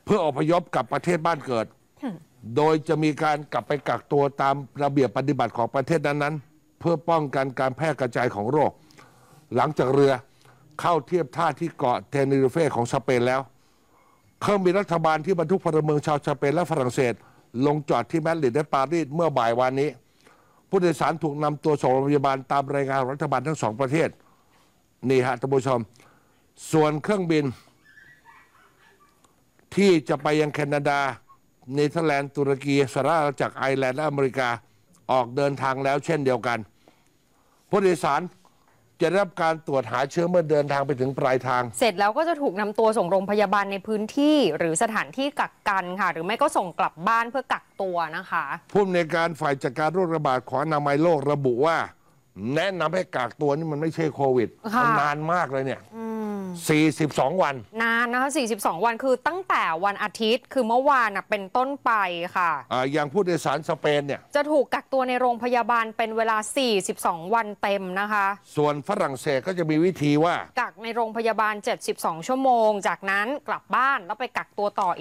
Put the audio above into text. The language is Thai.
เพื่ออพยพกลับประเทศบ้านเกิด โดยจะมีการกลับไปกักตัวตามระเบียบปฏิบัติของประเทศนั้นๆเพื่อป้องกันการแพร่กระจายของโรค หลังจากเรือเข้าเทียบท่าที่เกาะเทเนริเฟของสเปนแล้วเครื่องบินรัฐบาลที่บรรทุกพลเมืองชาวสเปนและฝรั่งเศสลงจอดที่มาดริดและปารีสเมื่อบ่ายวานนี้ผู้โดยสารถูกนำตัวส่งโรงพยาบาลตามรายงานรัฐบาลทั้งสองประเทศนี่ฮะท่านผู้ชมส่วนเครื่องบินที่จะไปยังแคนาดาเนเธอร์แลนด์ตุรกีสหราชอาณาจักรไอร์แลนด์และอเมริกาออกเดินทางแล้วเช่นเดียวกันผู้โดยสารจะได้รับการตรวจหาเชื้อเมื่อเดินทางไปถึงปลายทางเสร็จแล้วก็จะถูกนำตัวส่งโรงพยาบาลในพื้นที่หรือสถานที่กักกันค่ะหรือไม่ก็ส่งกลับบ้านเพื่อกักตัวนะคะผู้อำนวยการฝ่ายจัดการโรคระบาดของอนามัยโลกระบุว่าแนะนำให้กักตัวนี่มันไม่ใช่โควิดมันนานมากเลยเนี่ย42 วันนานนะคะ42 วันคือตั้งแต่วันอาทิตย์คือเมื่อวานเป็นต้นไปค่ะอย่างผู้โดยสารสเปนเนี่ยจะถูกกักตัวในโรงพยาบาลเป็นเวลา42 วันเต็มนะคะส่วนฝรั่งเศสก็จะมีวิธีว่ากักในโรงพยาบาล72 ชั่วโมงจากนั้นกลับบ้านแล้วไปกักตัวต่อ